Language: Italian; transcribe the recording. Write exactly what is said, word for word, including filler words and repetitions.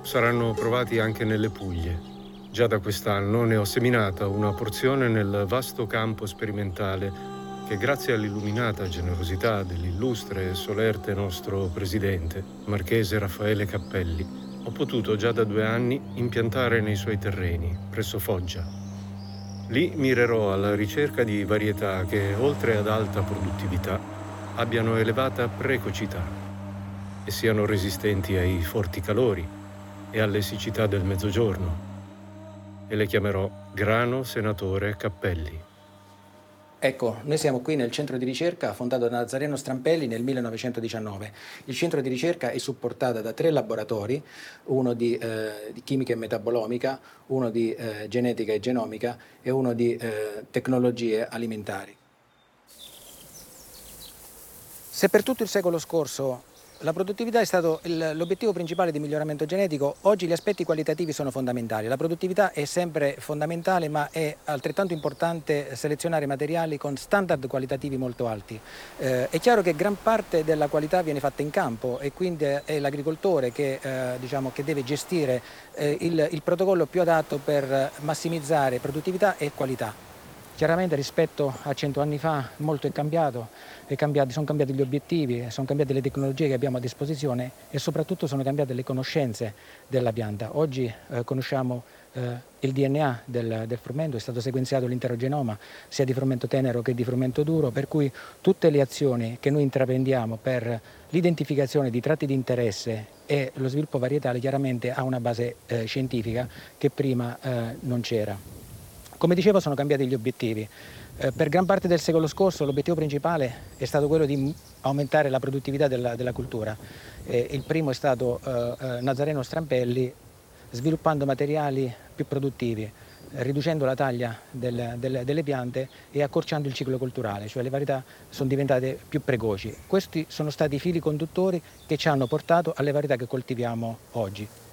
saranno provati anche nelle Puglie. Già da quest'anno ne ho seminata una porzione nel vasto campo sperimentale che, grazie all'illuminata generosità dell'illustre e solerte nostro presidente, Marchese Raffaele Cappelli, ho potuto già da due anni impiantare nei suoi terreni, presso Foggia. Lì mirerò alla ricerca di varietà che, oltre ad alta produttività, abbiano elevata precocità e siano resistenti ai forti calori e alle siccità del mezzogiorno. E le chiamerò Grano Senatore Cappelli. Ecco, noi siamo qui nel centro di ricerca fondato da Nazareno Strampelli nel millenovecentodiciannove. Il centro di ricerca è supportato da tre laboratori, uno di, eh, di chimica e metabolomica, uno di eh, genetica e genomica e uno di eh, tecnologie alimentari. Se per tutto il secolo scorso la produttività è stato il, l'obiettivo principale di miglioramento genetico, oggi gli aspetti qualitativi sono fondamentali. La produttività è sempre fondamentale, ma è altrettanto importante selezionare materiali con standard qualitativi molto alti. Eh, è chiaro che gran parte della qualità viene fatta in campo e quindi è l'agricoltore che, eh, diciamo, che deve gestire eh, il, il protocollo più adatto per massimizzare produttività e qualità. Chiaramente rispetto a cento anni fa molto è cambiato, è cambiato, sono cambiati gli obiettivi, sono cambiate le tecnologie che abbiamo a disposizione e soprattutto sono cambiate le conoscenze della pianta. Oggi eh, conosciamo eh, il D N A del, del frumento, è stato sequenziato l'intero genoma sia di frumento tenero che di frumento duro, per cui tutte le azioni che noi intraprendiamo per l'identificazione di tratti di interesse e lo sviluppo varietale chiaramente ha una base eh, scientifica che prima eh, non c'era. Come dicevo, sono cambiati gli obiettivi. Eh, per gran parte del secolo scorso l'obiettivo principale è stato quello di aumentare la produttività della, della cultura. Eh, il primo è stato eh, eh, Nazareno Strampelli, sviluppando materiali più produttivi, eh, riducendo la taglia del, del, delle piante e accorciando il ciclo colturale, cioè le varietà sono diventate più precoci. Questi sono stati i fili conduttori che ci hanno portato alle varietà che coltiviamo oggi.